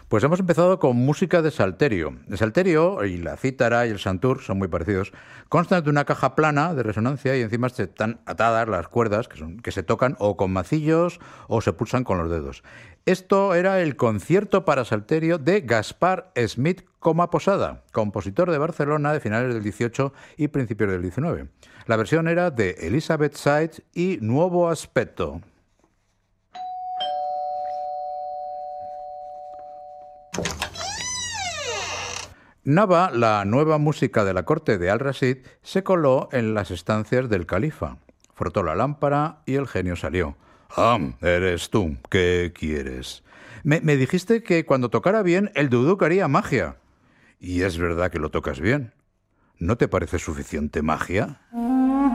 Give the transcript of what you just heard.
Pues hemos empezado con música de salterio. El salterio y la cítara y el santur son muy parecidos. Constan de una caja plana de resonancia y encima están atadas las cuerdas que se tocan o con macillos o se pulsan con los dedos. Esto era el concierto para salterio de Gaspar Smith Coma Posada, compositor de Barcelona de finales del 18 y principios del 19. La versión era de Elizabeth Sides y Nuovo Aspetto. Nava, la nueva música de la corte de Al-Rashid, se coló en las estancias del califa. Frotó la lámpara y el genio salió. «Ah, eres tú. ¿Qué quieres?» Me dijiste que cuando tocara bien, el duduk haría magia. Y es verdad que lo tocas bien. ¿No te parece suficiente magia?